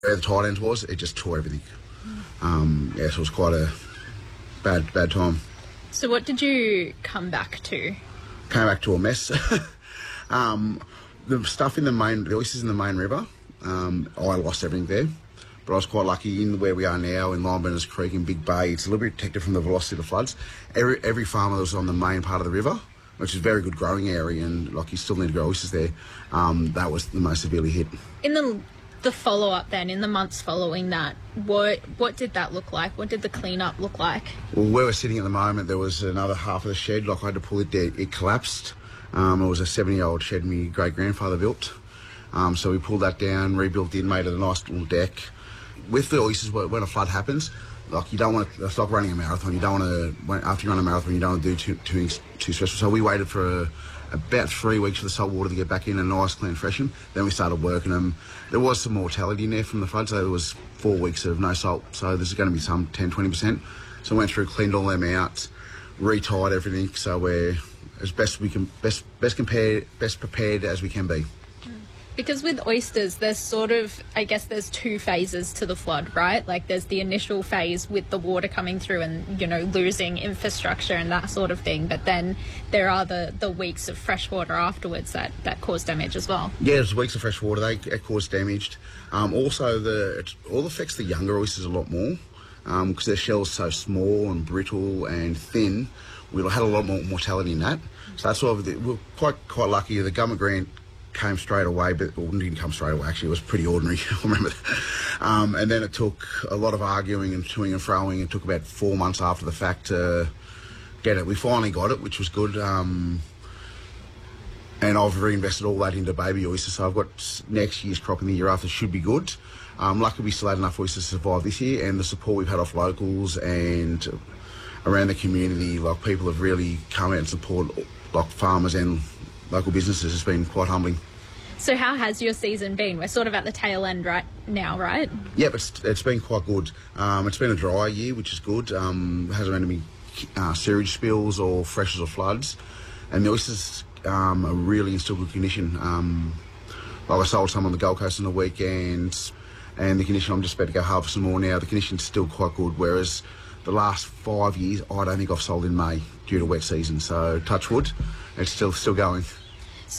Where the tide ends was, it just tore everything. So it was quite a bad time. So what did you come back to? Came back to a mess. The stuff in the oysters in the main river, I lost everything there. But I was quite lucky in where we are now in Lyme Creek in Big Bay. It's a little bit protected from the velocity of the floods. Every farmer that was on the main part of the river, which is a very good growing area, and like you still need to grow oysters there, that was the most severely hit. In the follow-up then, in the months following that, what did that look like? What did the clean-up look like? Well, where we're sitting at the moment, there was another half of the shed. Like I had to pull it there. It collapsed. It was a 70-year-old shed my great-grandfather built. So we pulled that down, rebuilt it, made it a nice little deck. With the oysters, when a flood happens, like you don't want to, it's like running a marathon. You don't want to, after you run a marathon, you don't want to do too stressful. So we waited for about 3 weeks for the salt water to get back in and nice, clean, freshen. Then we started working them. There was some mortality in there from the flood, so there was 4 weeks of no salt. So there's going to be some 10-20%. So I went through, cleaned all them out, retied everything, so we're as best prepared as we can be. Because with oysters, there's sort of, I guess there's 2 phases to the flood, right? Like there's the initial phase with the water coming through and, losing infrastructure and that sort of thing. But then there are the weeks of fresh water afterwards that cause damage as well. Yeah, there's weeks of fresh water. They cause damage. Also, it all affects the younger oysters a lot more because their shell's so small and brittle and thin. We had a lot more mortality in that. So that's why we're quite lucky. The government grant came straight away, but it didn't come straight away. Actually, it was pretty ordinary. I remember that. And then it took a lot of arguing and toing and froing. It took about 4 months after the fact to get it. We finally got it, which was good. And I've reinvested all that into baby oysters. So I've got next year's crop and the year after should be good. Luckily, we still had enough oysters to survive this year, and the support we've had off locals and around the community, like people have really come out and support like farmers and local businesses. Has been quite humbling. So how has your season been? We're sort of at the tail end right now, right? Yep, it's been quite good. It's been a dry year, which is good. It hasn't had any sewage spills or freshers or floods. And the oysters are really in still good condition. Like I sold some on the Gold Coast on the weekend, and the condition, I'm just about to go harvest some more now. The condition's still quite good, whereas the last 5 years, I don't think I've sold in May due to wet season. So touch wood, it's still going.